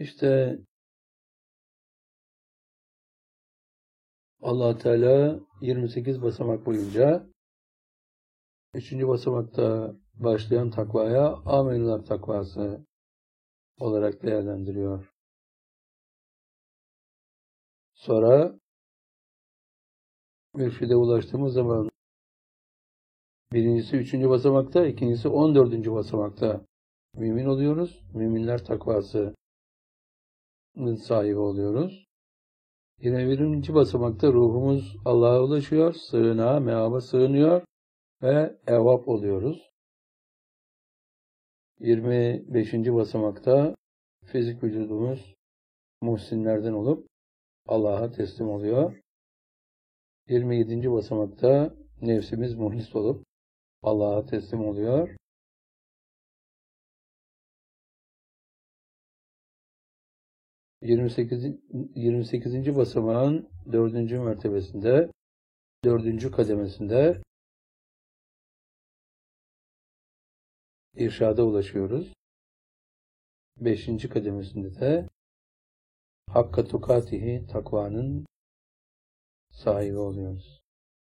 İşte Allah Teala 28 basamak boyunca 3. basamakta başlayan takvaya amenüler takvası olarak değerlendiriyor. Sonra mürşide ulaştığımız zaman birincisi 3. basamakta, ikincisi 14. basamakta mümin oluyoruz. Müminler takvasının sahibi oluyoruz. 21. basamakta ruhumuz Allah'a ulaşıyor, sığınağa, meaba sığınıyor ve evvap oluyoruz. 25. basamakta fizik vücudumuz muhsinlerden olup Allah'a teslim oluyor. 27. basamakta nefsimiz muhlis olup Allah'a teslim oluyor. 28. basamağın 4. mertebesinde, 4. kademesinde irşada ulaşıyoruz. 5. kademesinde de Hakka tukatihi takvanın sahibi oluyoruz.